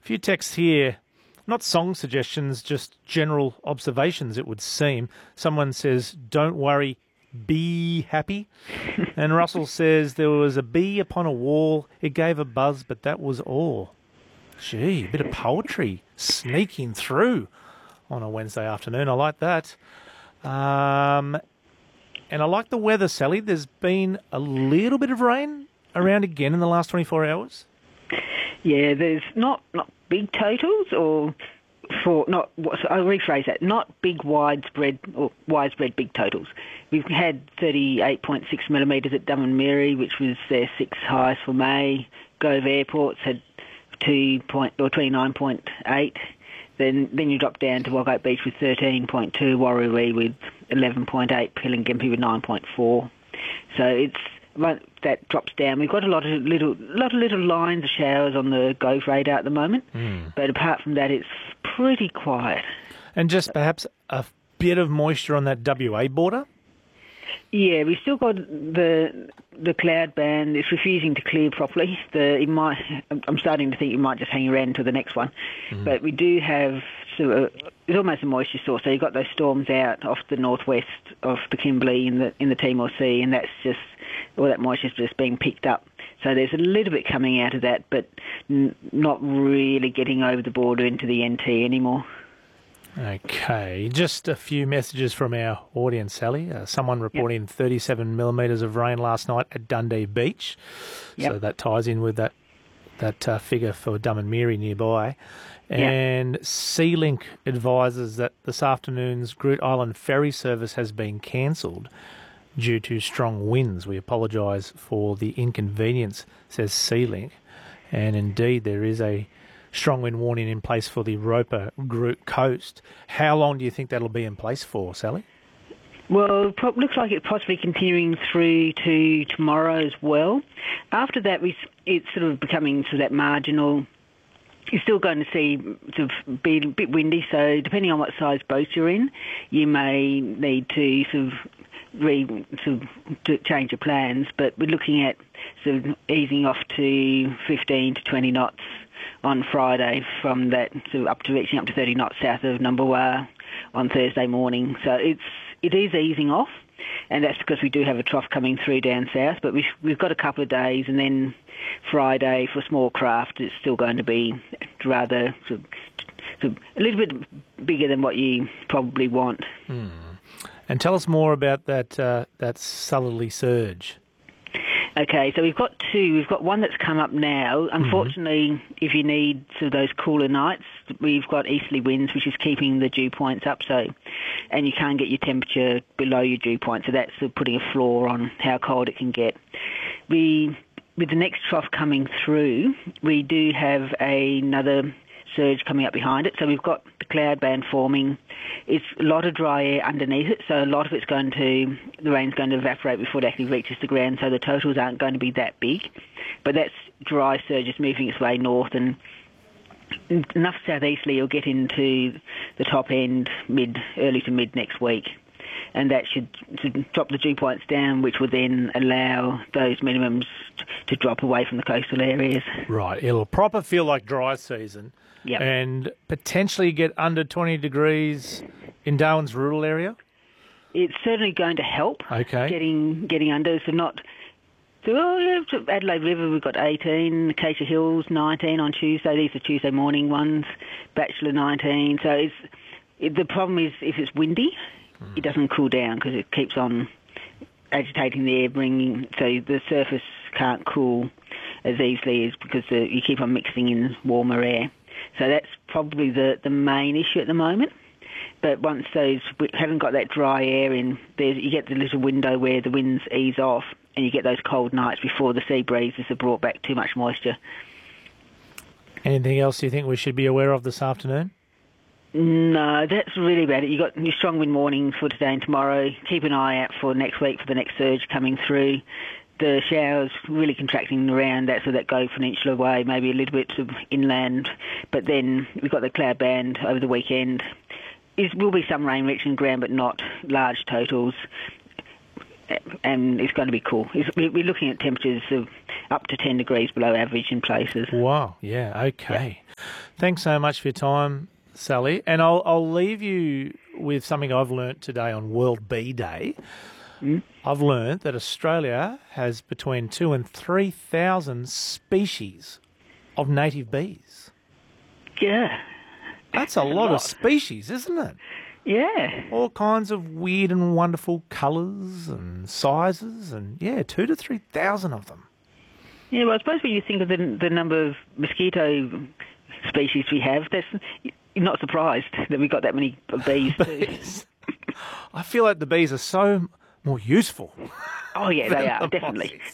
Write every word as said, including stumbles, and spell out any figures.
few texts here, not song suggestions, just general observations, it would seem. Someone says, don't worry, be happy. And Russell says, there was a bee upon a wall. It gave a buzz, but that was all. Gee, a bit of poetry sneaking through on a Wednesday afternoon. I like that. Um, and I like the weather, Sally. There's been a little bit of rain around again in the last twenty-four hours. Yeah, there's not, not big totals or for not. I'll rephrase that. Not big widespread or widespread big totals. We've had thirty-eight point six millimetres at Dummermary, which was their sixth highest for May. Gove Airports had two point or twenty-nine point eight. Then then you drop down to Wagga Beach with thirteen point two, Warrawee with eleven point eight, Pilingimpi with nine point four. So it's that drops down. We've got a lot of little lot of little lines of showers on the Gove radar at the moment, mm. but apart from that, it's pretty quiet. And just perhaps a bit of moisture on that W A border. Yeah, we've still got the the cloud band. It's refusing to clear properly. The it might. I'm starting to think it might just hang around until the next one. Mm. But we do have sort of, it's almost a moisture source. So you've got those storms out off the northwest of the Kimberley in the in the Timor Sea, and that's just all that moisture's just being picked up. So there's a little bit coming out of that, but n- not really getting over the border into the N T anymore. Okay, just a few messages from our audience, Sally. Uh, someone reporting yep. thirty-seven millimetres of rain last night at Dundee Beach. Yep. So that ties in with that that uh, figure for Dummermary nearby. And yep. Sealink advises that this afternoon's Groot Island ferry service has been cancelled due to strong winds. We apologise for the inconvenience, says Sealink. And indeed, there is a strong wind warning in place for the Roper Groot coast. How long do you think that'll be in place for, Sally? Well, it looks like it's possibly continuing through to tomorrow as well. After that, we, it's sort of becoming sort of that marginal. You're still going to see sort of be a bit windy, so depending on what size boat you're in, you may need to sort of re sort of to change your plans. But we're looking at sort of easing off to fifteen to twenty knots on Friday from that, sort of up to reaching up to thirty knots south of Numbulwar on Thursday morning. So it's it is easing off, and that's because we do have a trough coming through down south. But we've we've got a couple of days, and then Friday for small craft it's still going to be rather sort of, sort of a little bit bigger than what you probably want. Hmm. And tell us more about that uh, that southerly surge. Okay, so we've got two. We've got one that's come up now. Unfortunately, mm-hmm. if you need sort of those cooler nights, we've got easterly winds, which is keeping the dew points up. So, and you can't get your temperature below your dew point. So that's sort of putting a floor on how cold it can get. We, with the next trough coming through, we do have another surge coming up behind it. So we've got the cloud band forming. It's a lot of dry air underneath it, so a lot of it's going to, the rain's going to evaporate before it actually reaches the ground, so the totals aren't going to be that big. But that's dry surge is moving its way north, and enough southeasterly you'll get into the top end mid, early to mid next week. And that should, should drop the dew points down, which will then allow those minimums to drop away from the coastal areas. Right. It'll proper feel like dry season. Yep. And potentially get under twenty degrees in Darwin's rural area? It's certainly going to help. Okay. Getting getting under, so not... So, oh, yeah, Adelaide River, we've got eighteen, Acacia Hills, nineteen on Tuesday. These are Tuesday morning ones. Bachelor, nineteen. So it's it, the problem is if it's windy, mm. it doesn't cool down because it keeps on agitating the air, bringing... So the surface can't cool as easily as because the, you keep on mixing in warmer air. So that's probably the, the main issue at the moment. But once those we haven't got that dry air in, there's, you get the little window where the winds ease off, and you get those cold nights before the sea breezes have brought back too much moisture. Anything else you think we should be aware of this afternoon? No, that's really about it. You've got your strong wind warnings for today and tomorrow. Keep an eye out for next week for the next surge coming through. The showers really contracting around that, so that Gove Peninsula way, maybe a little bit of inland. But then we've got the cloud band over the weekend. There will be some rain reaching ground, but not large totals. and it's going to be cool. It's, we're looking at temperatures of up to ten degrees below average in places. Wow, yeah, okay. Yeah. Thanks so much for your time, Sally. And I'll, I'll leave you with something I've learnt today on World Bee Day. Mm. I've learnt that Australia has between two and three thousand species of native bees. Yeah. That's a lot, lot of species, isn't it? Yeah. All kinds of weird and wonderful colours and sizes, and yeah, two to three thousand of them. Yeah, well, I suppose when you think of the, the number of mosquito species we have, that's, you're not surprised that we've got that many bees too. Bees. I feel like the bees are so more useful. Oh yeah, they are, definitely.